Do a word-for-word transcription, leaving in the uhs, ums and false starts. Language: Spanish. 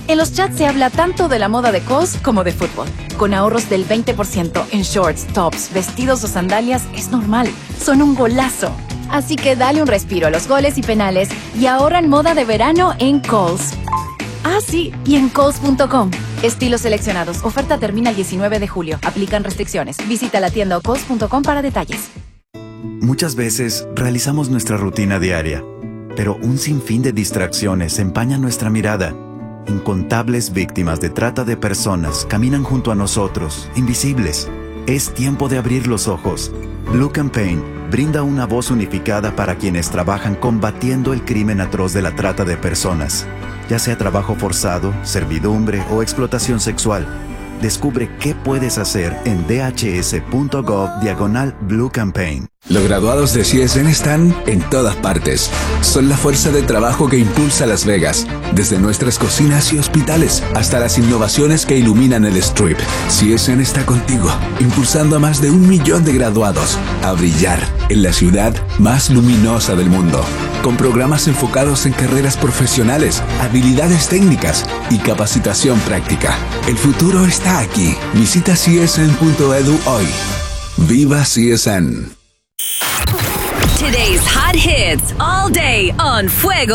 En los chats se habla tanto de la moda de Kohl's como de fútbol. Con ahorros del veinte por ciento en shorts, tops, vestidos o sandalias es normal. Son un golazo. Así que dale un respiro a los goles y penales y ahorra en moda de verano en Kohl's. Ah, sí, y en Kohl's punto com. Estilos seleccionados. Oferta termina el diecinueve de julio. Aplican restricciones. Visita la tienda o Kohl's punto com para detalles. Muchas veces realizamos nuestra rutina diaria, pero un sinfín de distracciones empañan nuestra mirada. Incontables víctimas de trata de personas caminan junto a nosotros, invisibles. Es tiempo de abrir los ojos. Blue Campaign brinda una voz unificada para quienes trabajan combatiendo el crimen atroz de la trata de personas, ya sea trabajo forzado, servidumbre o explotación sexual. Descubre qué puedes hacer en dhs.gov diagonal Blue Campaign. Los graduados de C S N están en todas partes. Son la fuerza de trabajo que impulsa Las Vegas, desde nuestras cocinas y hospitales hasta las innovaciones que iluminan el Strip. C S N está contigo, impulsando a más de un millón de graduados a brillar en la ciudad más luminosa del mundo, con programas enfocados en carreras profesionales, habilidades técnicas y capacitación práctica. El futuro está aquí. Visita C S N punto e d u hoy. ¡Viva C S N! Today's hot hits all day on Fuego